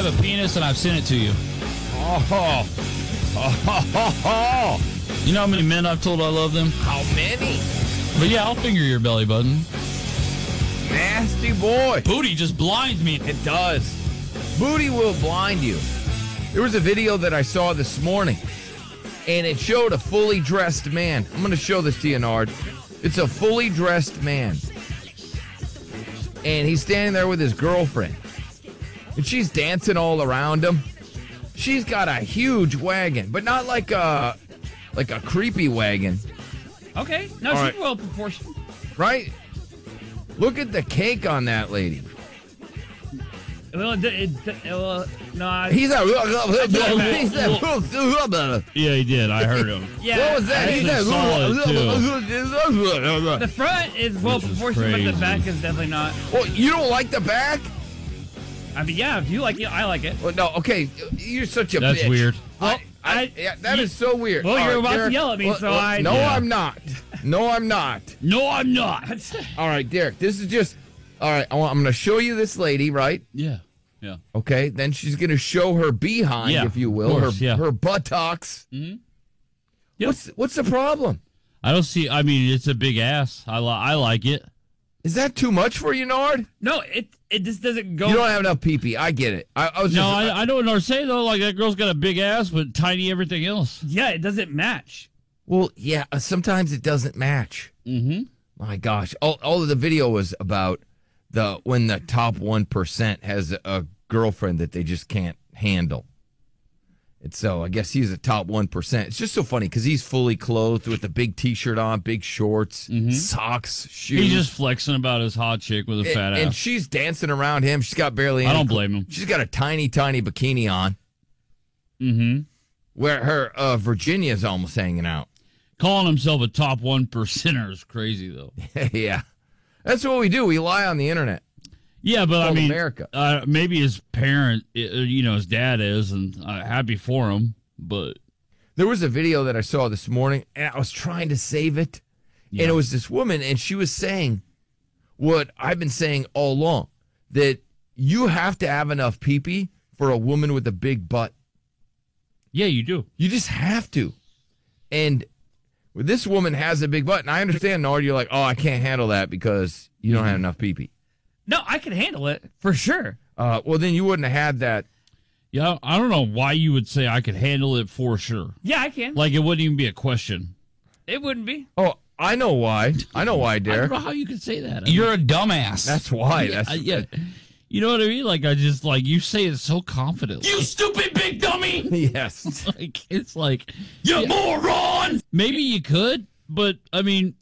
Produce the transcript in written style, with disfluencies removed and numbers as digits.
a penis, and I've sent it to you. You know how many men I've told I love them? How many? But yeah, I'll finger your belly button. Nasty boy. Booty just blinds me. It does. Booty will blind you. There was a video that I saw this morning, and it showed a fully dressed man. I'm going to show this to you, Nard. It's a fully dressed man. And he's standing there with his girlfriend. And she's dancing all around him. She's got a huge wagon, but not like a creepy wagon. Okay. No, All she's right. well proportioned. Right? Look at the cake on that lady. Well, no, He's a... Yeah, he did. I heard him. yeah. What was that? I He actually saw The front is well This is proportioned, but the crazy. back is definitely not. Well, you don't like the back? I mean, yeah, if you like it, I like it. Well, no, okay. You're such a That's bitch. weird. Yeah, that is so weird. Well, All you're right, about to Derek, yell at me, so I... No, Yeah. I'm not. No, I'm not. No, I'm not. All right, Derek, this is just... All right, I'm going to show you this lady, right? Yeah. Yeah. Okay, then she's going to show her behind, Yeah, if you will, of course, her buttocks. Mm-hmm. Yep. What's the problem? I don't see. I mean, it's a big ass. I like it. Is that too much for you, Nard? No, it just doesn't go... You don't have enough pee-pee. I get it. I was No, just... I know what I'm saying though. Like that girl's got a big ass, but tiny everything else. Yeah, it doesn't match. Well, yeah, sometimes it doesn't match. Mm-hmm. My gosh. All of the video was about when the top 1% has a girlfriend that they just can't handle. And so I guess he's a top 1%. It's just so funny because he's fully clothed with a big T-shirt on, big shorts, socks, shoes. He's just flexing about his hot chick with a fat and ass. she's dancing around him. She's got barely I any don't blame him. She's got a tiny, tiny bikini on Mm-hmm. where her Virginia's almost hanging out. Calling himself a top 1%er is crazy though. Yeah. That's what we do. We lie on the internet. Yeah, but I called mean, America. Maybe his parent, his dad is, and happy for him. But There was a video that I saw this morning, and I was trying to save it. Yeah. And it was this woman, and she was saying what I've been saying all along, that you have to have enough pee-pee for a woman with a big butt. yeah, you do. You just have to. And this woman has a big butt, and I understand, Nard, you're like, oh, I can't handle that because you don't have enough pee-pee. No, I can handle it, for sure. Well, then you wouldn't have had that. Yeah, I don't know why you would say I could handle it for sure. Yeah, I can. Like it wouldn't even be a question. It wouldn't be. Oh, I know why. I know why, I Derek. don't know how you could say that. You're a dumbass. That's why. Yeah, That's yeah. You know what I mean? Like I just you say it so confidently. You stupid big dummy! Yes. It's like You moron! maybe you could, but I mean,